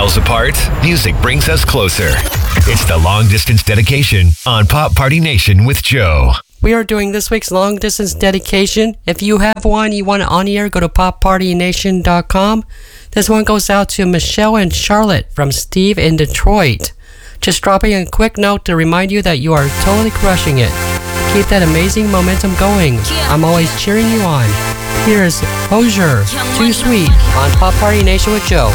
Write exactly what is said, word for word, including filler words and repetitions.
miles apart, music brings us closer. It's the long distance dedication on Pop Party Nation with Joe. We are doing this week's long distance dedication. If you have one, you want it on the air, go to pop party nation dot com. This one goes out to Michelle and Charlotte from Steve in Detroit. Just dropping a quick note to remind you that you are totally crushing it. Keep that amazing momentum going. I'm always cheering you on. Here's Closure, Too Sweet on Pop Party Nation with Joe.